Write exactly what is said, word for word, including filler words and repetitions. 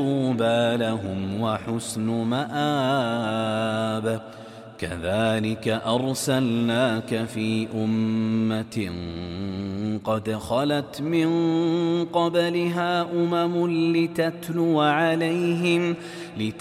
طوبى لهم وحسن مآب. كذلك أرسلناك في أمة قد خلت من قبلها أمم لتتلو عليهم